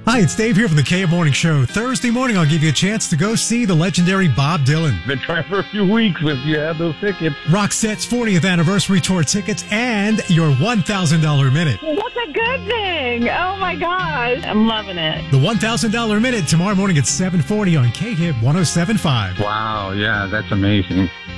Hi, it's Dave here from the KM Morning Show. Thursday morning, I'll give you a chance to go see the legendary Bob Dylan. Been trying for a few weeks if you have those tickets. Roxette's 40th anniversary tour tickets and your $1,000 minute. That's a good thing. Oh, my gosh. I'm loving it. The $1,000 minute tomorrow morning at 7:40 on KHIP 107.5. Wow, yeah, that's amazing.